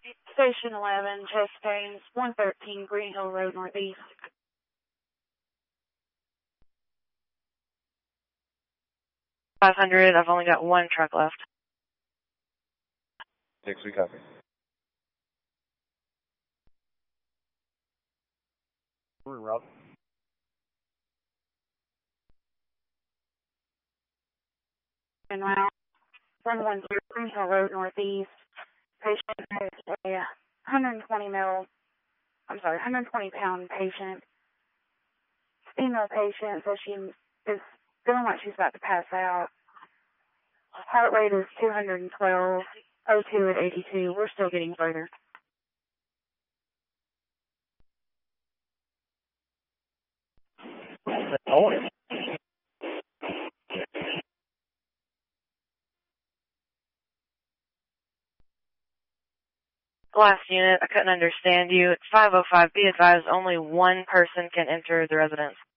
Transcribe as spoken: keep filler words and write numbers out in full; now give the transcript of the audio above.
Station eleven, chest pains, one thirteen Green Hill Road Northeast. five hundred, I've only got one truck left. Six, we copy. Morning, Rob. And round, one one zero Green Hill Road Northeast. Patient is a one hundred twenty mil, I'm sorry, one hundred twenty pound patient. Female patient, so she is feeling like she's about to pass out. Heart rate is two hundred twelve, O two at eighty-two. We're still getting further. Oh, Last unit, I couldn't understand you. It's five oh five. Be advised, only one person can enter the residence.